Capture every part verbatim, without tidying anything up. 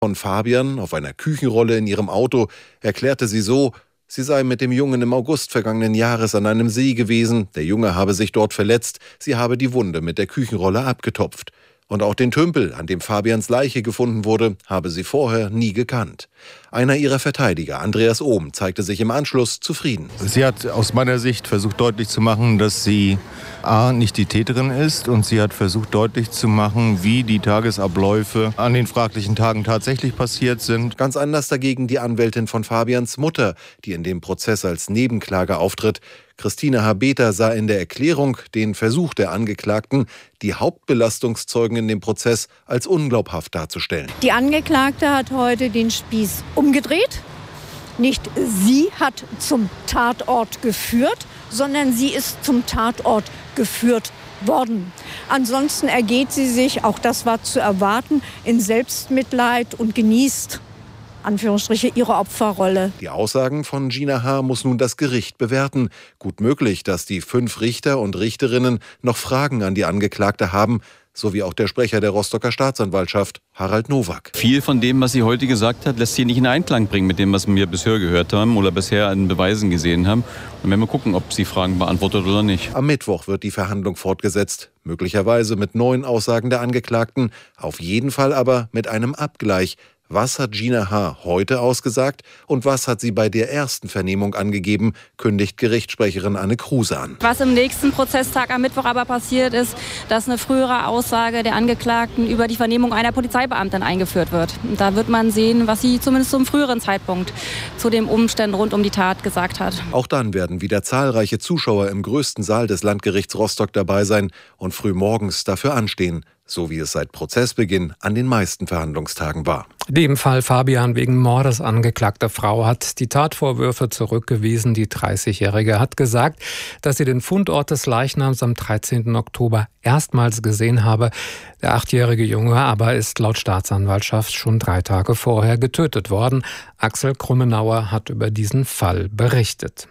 Von Fabian auf einer Küchenrolle in ihrem Auto erklärte sie so, sie sei mit dem Jungen im August vergangenen Jahres an einem See gewesen. Der Junge habe sich dort verletzt. Sie habe die Wunde mit der Küchenrolle abgetopft. Und auch den Tümpel, an dem Fabians Leiche gefunden wurde, habe sie vorher nie gekannt. Einer ihrer Verteidiger, Andreas Ohm, zeigte sich im Anschluss zufrieden. Sie hat aus meiner Sicht versucht deutlich zu machen, dass sie A, nicht die Täterin ist, und sie hat versucht deutlich zu machen, wie die Tagesabläufe an den fraglichen Tagen tatsächlich passiert sind. Ganz anders dagegen die Anwältin von Fabians Mutter, die in dem Prozess als Nebenklage auftritt. Christine Habeter sah in der Erklärung den Versuch der Angeklagten, die Hauptbelastungszeugen in dem Prozess als unglaubhaft darzustellen. Die Angeklagte hat heute den Spieß umgedreht. Nicht sie hat zum Tatort geführt, sondern sie ist zum Tatort geführt worden. Ansonsten ergeht sie sich, auch das war zu erwarten, in Selbstmitleid und genießt Anführungsstriche ihre Opferrolle. Die Aussagen von Gina H. muss nun das Gericht bewerten. Gut möglich, dass die fünf Richter und Richterinnen noch Fragen an die Angeklagte haben, so wie auch der Sprecher der Rostocker Staatsanwaltschaft, Harald Nowak. Viel von dem, was sie heute gesagt hat, lässt sie nicht in Einklang bringen mit dem, was wir bisher gehört haben oder bisher an Beweisen gesehen haben. Und wenn wir gucken, ob sie Fragen beantwortet oder nicht. Am Mittwoch wird die Verhandlung fortgesetzt. Möglicherweise mit neuen Aussagen der Angeklagten. Auf jeden Fall aber mit einem Abgleich. Was hat Gina H. heute ausgesagt und was hat sie bei der ersten Vernehmung angegeben, kündigt Gerichtssprecherin Anne Kruse an. Was im nächsten Prozesstag am Mittwoch aber passiert ist, dass eine frühere Aussage der Angeklagten über die Vernehmung einer Polizeibeamtin eingeführt wird. Und da wird man sehen, was sie zumindest zum früheren Zeitpunkt zu den Umständen rund um die Tat gesagt hat. Auch dann werden wieder zahlreiche Zuschauer im größten Saal des Landgerichts Rostock dabei sein und früh morgens dafür anstehen. So wie es seit Prozessbeginn an den meisten Verhandlungstagen war. Die im Fall Fabian wegen Mordes angeklagte Frau hat die Tatvorwürfe zurückgewiesen. Die dreißigjährige hat gesagt, dass sie den Fundort des Leichnams am dreizehnten Oktober erstmals gesehen habe. Der achtjährige Junge aber ist laut Staatsanwaltschaft schon drei Tage vorher getötet worden. Axel Krummenauer hat über diesen Fall berichtet.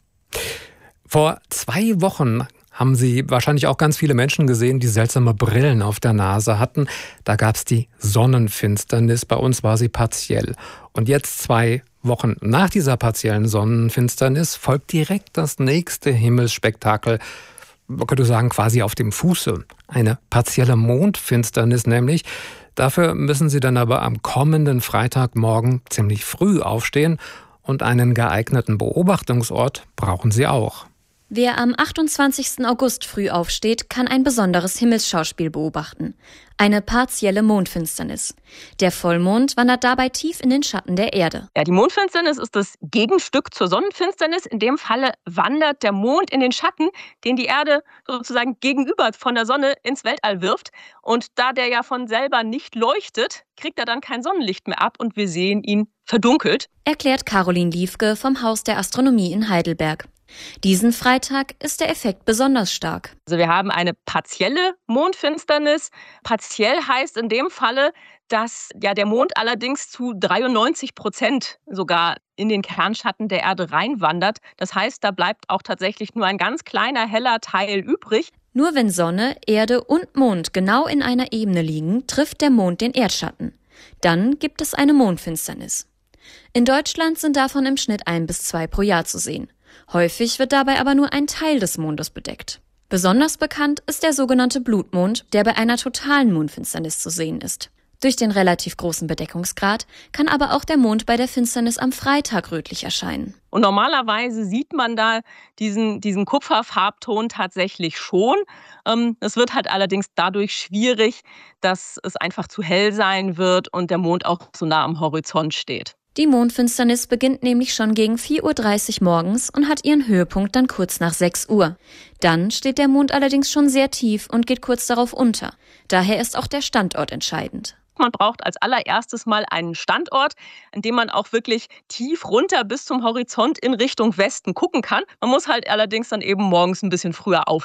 Vor zwei Wochen haben Sie wahrscheinlich auch ganz viele Menschen gesehen, die seltsame Brillen auf der Nase hatten. Da gab es die Sonnenfinsternis. Bei uns war sie partiell. Und jetzt, zwei Wochen nach dieser partiellen Sonnenfinsternis, folgt direkt das nächste Himmelsspektakel. Man könnte sagen, quasi auf dem Fuße. Eine partielle Mondfinsternis nämlich. Dafür müssen Sie dann aber am kommenden Freitagmorgen ziemlich früh aufstehen. Und einen geeigneten Beobachtungsort brauchen Sie auch. Wer am achtundzwanzigsten August früh aufsteht, kann ein besonderes Himmelsschauspiel beobachten. Eine partielle Mondfinsternis. Der Vollmond wandert dabei tief in den Schatten der Erde. Ja, die Mondfinsternis ist das Gegenstück zur Sonnenfinsternis. In dem Falle wandert der Mond in den Schatten, den die Erde sozusagen gegenüber von der Sonne ins Weltall wirft. Und da der ja von selber nicht leuchtet, kriegt er dann kein Sonnenlicht mehr ab und wir sehen ihn verdunkelt. Erklärt Caroline Liefke vom Haus der Astronomie in Heidelberg. Diesen Freitag ist der Effekt besonders stark. Also wir haben eine partielle Mondfinsternis. Partiell heißt in dem Falle, dass ja der Mond allerdings zu dreiundneunzig Prozent sogar in den Kernschatten der Erde reinwandert. Das heißt, da bleibt auch tatsächlich nur ein ganz kleiner heller Teil übrig. Nur wenn Sonne, Erde und Mond genau in einer Ebene liegen, trifft der Mond den Erdschatten. Dann gibt es eine Mondfinsternis. In Deutschland sind davon im Schnitt ein bis zwei pro Jahr zu sehen. Häufig wird dabei aber nur ein Teil des Mondes bedeckt. Besonders bekannt ist der sogenannte Blutmond, der bei einer totalen Mondfinsternis zu sehen ist. Durch den relativ großen Bedeckungsgrad kann aber auch der Mond bei der Finsternis am Freitag rötlich erscheinen. Und normalerweise sieht man da diesen, diesen Kupferfarbton tatsächlich schon. Ähm, es wird halt allerdings dadurch schwierig, dass es einfach zu hell sein wird und der Mond auch so nah am Horizont steht. Die Mondfinsternis beginnt nämlich schon gegen vier Uhr dreißig morgens und hat ihren Höhepunkt dann kurz nach sechs Uhr. Dann steht der Mond allerdings schon sehr tief und geht kurz darauf unter. Daher ist auch der Standort entscheidend. Man braucht als allererstes mal einen Standort, an dem man auch wirklich tief runter bis zum Horizont in Richtung Westen gucken kann. Man muss halt allerdings dann eben morgens ein bisschen früher aufstehen.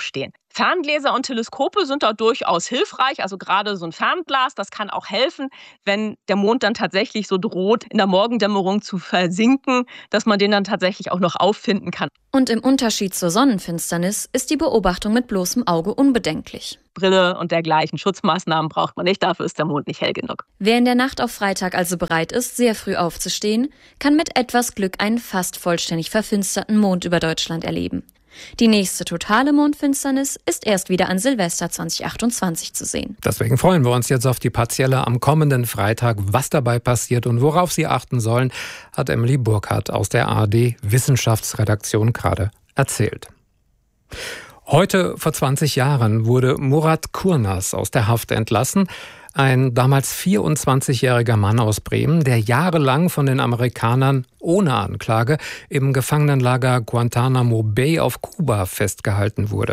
Ferngläser und Teleskope sind da durchaus hilfreich. Also gerade so ein Fernglas, das kann auch helfen, wenn der Mond dann tatsächlich so droht, in der Morgendämmerung zu versinken, dass man den dann tatsächlich auch noch auffinden kann. Und im Unterschied zur Sonnenfinsternis ist die Beobachtung mit bloßem Auge unbedenklich. Brille und dergleichen Schutzmaßnahmen braucht man nicht, dafür ist der Mond nicht hell genug. Wer in der Nacht auf Freitag also bereit ist, sehr früh aufzustehen, kann mit etwas Glück einen fast vollständig verfinsterten Mond über Deutschland erleben. Die nächste totale Mondfinsternis ist erst wieder an Silvester zwanzig achtundzwanzig zu sehen. Deswegen freuen wir uns jetzt auf die partielle am kommenden Freitag. Was dabei passiert und worauf Sie achten sollen, hat Emily Burkhardt aus der A R D-Wissenschaftsredaktion gerade erzählt. Heute vor zwanzig Jahren wurde Murat Kurnaz aus der Haft entlassen. Ein damals vierundzwanzigjähriger Mann aus Bremen, der jahrelang von den Amerikanern ohne Anklage im Gefangenenlager Guantanamo Bay auf Kuba festgehalten wurde.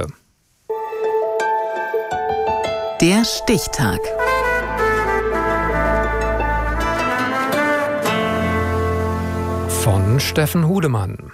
Der Stichtag. Von Steffen Hudemann.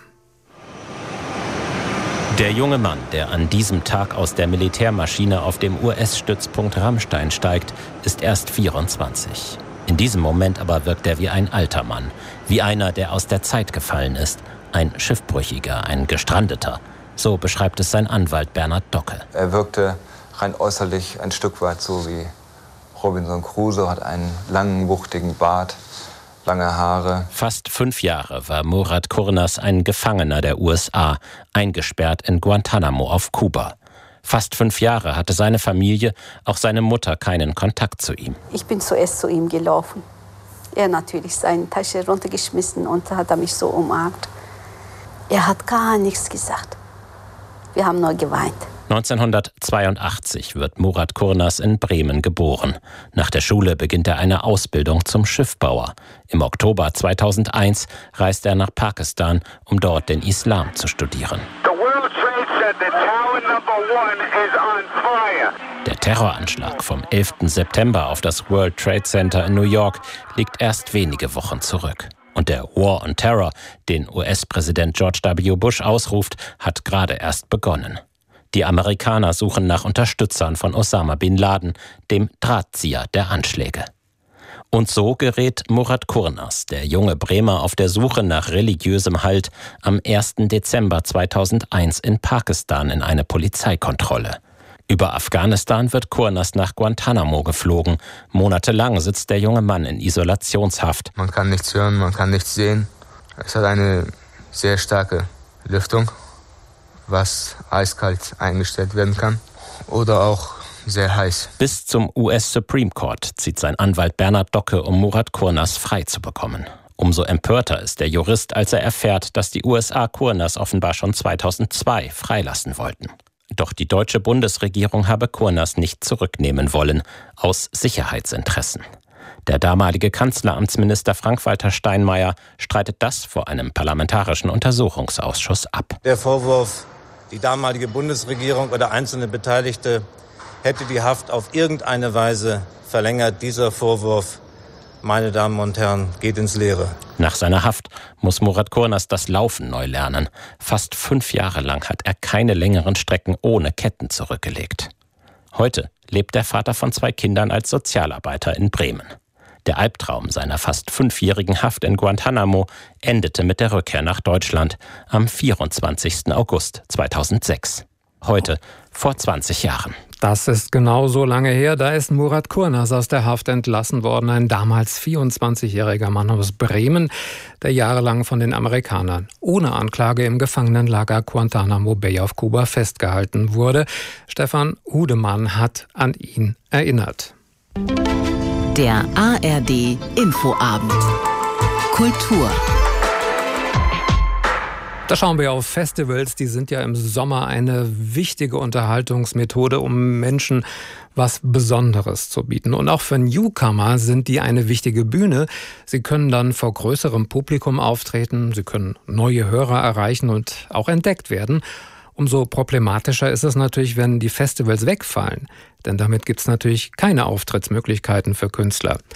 Der junge Mann, der an diesem Tag aus der Militärmaschine auf dem U S-Stützpunkt Ramstein steigt, ist erst vierundzwanzig. In diesem Moment aber wirkt er wie ein alter Mann, wie einer, der aus der Zeit gefallen ist, ein Schiffbrüchiger, ein Gestrandeter. So beschreibt es sein Anwalt Bernhard Docke. Er wirkte rein äußerlich ein Stück weit so wie Robinson Crusoe, hat einen langen, wuchtigen Bart, lange Haare. Fast fünf Jahre war Murat Kurnaz ein Gefangener der U S A, eingesperrt in Guantanamo auf Kuba. Fast fünf Jahre hatte seine Familie, auch seine Mutter, keinen Kontakt zu ihm. Ich bin zuerst zu ihm gelaufen. Er natürlich seine Tasche runtergeschmissen und hat er mich so umarmt. Er hat gar nichts gesagt. Wir haben nur geweint. neunzehnhundertzweiundachtzig wird Murat Kurnaz in Bremen geboren. Nach der Schule beginnt er eine Ausbildung zum Schiffbauer. Im Oktober zweitausendeins reist er nach Pakistan, um dort den Islam zu studieren. Der Terroranschlag vom elften September auf das World Trade Center in New York liegt erst wenige Wochen zurück. Und der War on Terror, den U S-Präsident George W. Bush ausruft, hat gerade erst begonnen. Die Amerikaner suchen nach Unterstützern von Osama bin Laden, dem Drahtzieher der Anschläge. Und so gerät Murat Kurnaz, der junge Bremer, auf der Suche nach religiösem Halt, am ersten Dezember zweitausendeins in Pakistan in eine Polizeikontrolle. Über Afghanistan wird Kurnaz nach Guantanamo geflogen. Monatelang sitzt der junge Mann in Isolationshaft. Man kann nichts hören, man kann nichts sehen. Es hat eine sehr starke Lüftung, was eiskalt eingestellt werden kann oder auch sehr heiß. Bis zum U S Supreme Court zieht sein Anwalt Bernhard Docke, um Murat Kurnaz frei zu bekommen. Umso empörter ist der Jurist, als er erfährt, dass die U S A Kurnaz offenbar schon zweitausendzwei freilassen wollten. Doch die deutsche Bundesregierung habe Kurnaz nicht zurücknehmen wollen, aus Sicherheitsinteressen. Der damalige Kanzleramtsminister Frank-Walter Steinmeier streitet das vor einem parlamentarischen Untersuchungsausschuss ab. Der Vorwurf, die damalige Bundesregierung oder einzelne Beteiligte hätte die Haft auf irgendeine Weise verlängert, dieser Vorwurf, meine Damen und Herren, geht ins Leere. Nach seiner Haft muss Murat Kurnaz das Laufen neu lernen. Fast fünf Jahre lang hat er keine längeren Strecken ohne Ketten zurückgelegt. Heute lebt der Vater von zwei Kindern als Sozialarbeiter in Bremen. Der Albtraum seiner fast fünfjährigen Haft in Guantanamo endete mit der Rückkehr nach Deutschland am vierundzwanzigsten August zweitausendsechs. Heute vor zwanzig Jahren. Das ist genau so lange her. Da ist Murat Kurnaz aus der Haft entlassen worden. Ein damals vierundzwanzigjähriger Mann aus Bremen, der jahrelang von den Amerikanern ohne Anklage im Gefangenenlager Guantanamo Bay auf Kuba festgehalten wurde. Stefan Hudemann hat an ihn erinnert. Der A R D Infoabend. Kultur. Da schauen wir auf Festivals, die sind ja im Sommer eine wichtige Unterhaltungsmethode, um Menschen was Besonderes zu bieten. Und auch für Newcomer sind die eine wichtige Bühne. Sie können dann vor größerem Publikum auftreten, sie können neue Hörer erreichen und auch entdeckt werden. Umso problematischer ist es natürlich, wenn die Festivals wegfallen, denn damit gibt es natürlich keine Auftrittsmöglichkeiten für Künstler.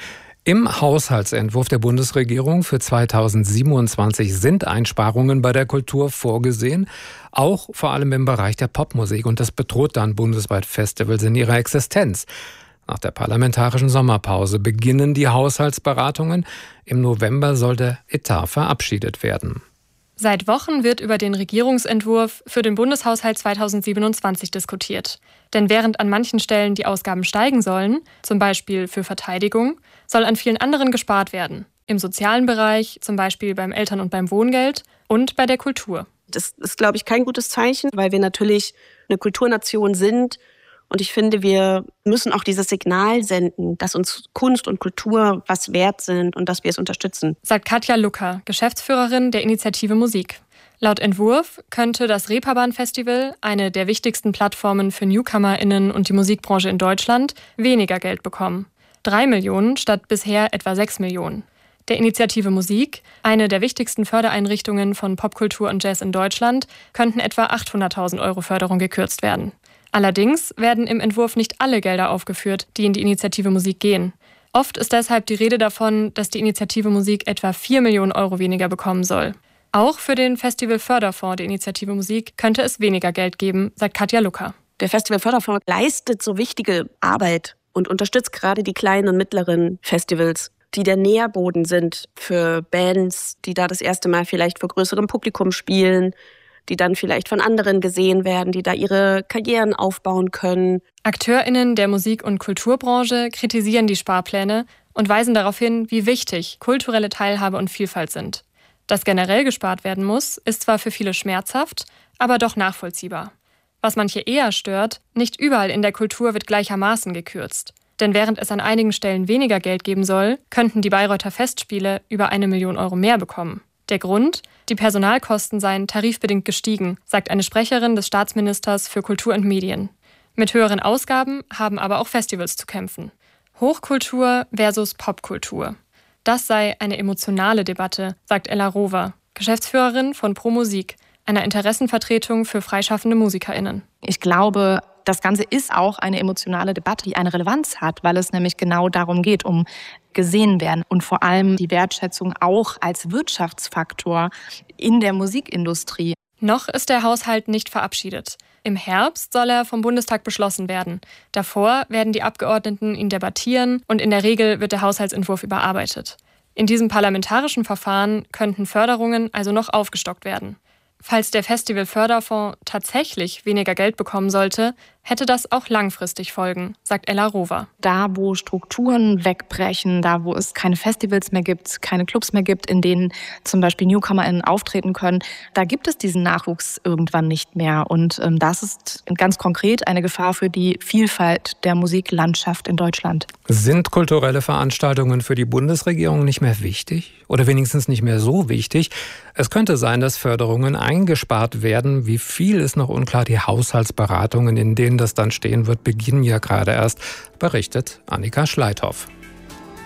Im Haushaltsentwurf der Bundesregierung für zweitausendsiebenundzwanzig sind Einsparungen bei der Kultur vorgesehen, auch vor allem im Bereich der Popmusik. Und das bedroht dann bundesweit Festivals in ihrer Existenz. Nach der parlamentarischen Sommerpause beginnen die Haushaltsberatungen. Im November soll der Etat verabschiedet werden. Seit Wochen wird über den Regierungsentwurf für den Bundeshaushalt zweitausendsiebenundzwanzig diskutiert. Denn während an manchen Stellen die Ausgaben steigen sollen, zum Beispiel für Verteidigung, soll an vielen anderen gespart werden. Im sozialen Bereich, zum Beispiel beim Eltern- und beim Wohngeld und bei der Kultur. Das ist, glaube ich, kein gutes Zeichen, weil wir natürlich eine Kulturnation sind. Und ich finde, wir müssen auch dieses Signal senden, dass uns Kunst und Kultur was wert sind und dass wir es unterstützen. Sagt Katja Lucker, Geschäftsführerin der Initiative Musik. Laut Entwurf könnte das Reeperbahn-Festival, eine der wichtigsten Plattformen für NewcomerInnen und die Musikbranche in Deutschland, weniger Geld bekommen. Drei Millionen statt bisher etwa sechs Millionen. Der Initiative Musik, eine der wichtigsten Fördereinrichtungen von Popkultur und Jazz in Deutschland, könnten etwa achthunderttausend Euro Förderung gekürzt werden. Allerdings werden im Entwurf nicht alle Gelder aufgeführt, die in die Initiative Musik gehen. Oft ist deshalb die Rede davon, dass die Initiative Musik etwa vier Millionen Euro weniger bekommen soll. Auch für den Festivalförderfonds der Initiative Musik könnte es weniger Geld geben, sagt Katja Lucker. Der Festivalförderfonds leistet so wichtige Arbeit und unterstützt gerade die kleinen und mittleren Festivals, die der Nährboden sind für Bands, die da das erste Mal vielleicht vor größerem Publikum spielen, die dann vielleicht von anderen gesehen werden, die da ihre Karrieren aufbauen können. AkteurInnen der Musik- und Kulturbranche kritisieren die Sparpläne und weisen darauf hin, wie wichtig kulturelle Teilhabe und Vielfalt sind. Dass generell gespart werden muss, ist zwar für viele schmerzhaft, aber doch nachvollziehbar. Was manche eher stört, nicht überall in der Kultur wird gleichermaßen gekürzt. Denn während es an einigen Stellen weniger Geld geben soll, könnten die Bayreuther Festspiele über eine Million Euro mehr bekommen. Der Grund? Die Personalkosten seien tarifbedingt gestiegen, sagt eine Sprecherin des Staatsministers für Kultur und Medien. Mit höheren Ausgaben haben aber auch Festivals zu kämpfen. Hochkultur versus Popkultur. Das sei eine emotionale Debatte, sagt Ella Rover, Geschäftsführerin von Pro Musik, einer Interessenvertretung für freischaffende MusikerInnen. Ich glaube, das Ganze ist auch eine emotionale Debatte, die eine Relevanz hat, weil es nämlich genau darum geht, um gesehen werden und vor allem die Wertschätzung auch als Wirtschaftsfaktor in der Musikindustrie. Noch ist der Haushalt nicht verabschiedet. Im Herbst soll er vom Bundestag beschlossen werden. Davor werden die Abgeordneten ihn debattieren und in der Regel wird der Haushaltsentwurf überarbeitet. In diesem parlamentarischen Verfahren könnten Förderungen also noch aufgestockt werden. Falls der Festivalförderfonds tatsächlich weniger Geld bekommen sollte, hätte das auch langfristig Folgen, sagt Ella Rover. Da, wo Strukturen wegbrechen, da, wo es keine Festivals mehr gibt, keine Clubs mehr gibt, in denen zum Beispiel NewcomerInnen auftreten können, da gibt es diesen Nachwuchs irgendwann nicht mehr. Und ähm, das ist ganz konkret eine Gefahr für die Vielfalt der Musiklandschaft in Deutschland. Sind kulturelle Veranstaltungen für die Bundesregierung nicht mehr wichtig? Oder wenigstens nicht mehr so wichtig? Es könnte sein, dass Förderungen eingespart werden. Wie viel ist noch unklar? Die Haushaltsberatungen, in denen das dann stehen wird, beginnen ja gerade erst, berichtet Annika Schleithoff.